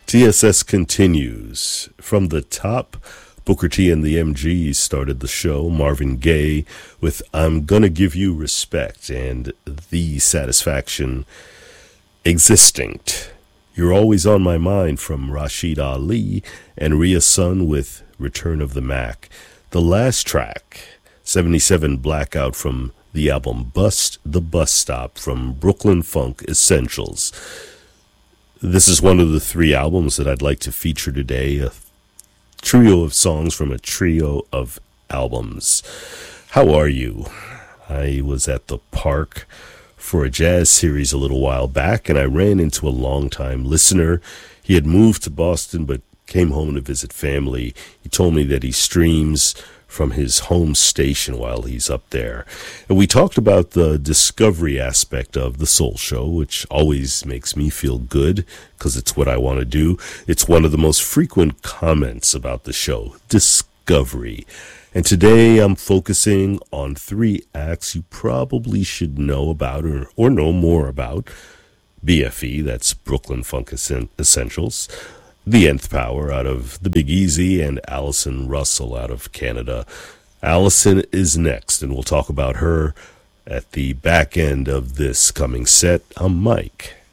TSS continues. From the top, Booker T and the MGs started the show. Marvin Gaye with I'm Gonna Give You Respect and The Satisfaction Existinct. You're Always on My Mind from Rashid Ali and Rhea Sun with Return of the Mac. The last track, 77 Blackout from the album Bust the Bus Stop from Brooklyn Funk Essentials. This is one of the three albums that I'd like to feature today, a trio of songs from a trio of albums. How are you? I was at the park for a jazz series a little while back, and I ran into a longtime listener. He had moved to Boston but came home to visit family. He told me that he streams from his home station while he's up there. And we talked about the discovery aspect of the Soul Show, which always makes me feel good because it's what I want to do. It's one of the most frequent comments about the show, discovery. And today I'm focusing on three acts you probably should know about or know more about. BFE, that's Brooklyn Funk Essentials. The Nth Power out of the Big Easy, and Alison Russell out of Canada. Alison is next, and we'll talk about her at the back end of this coming set. I'm Mike.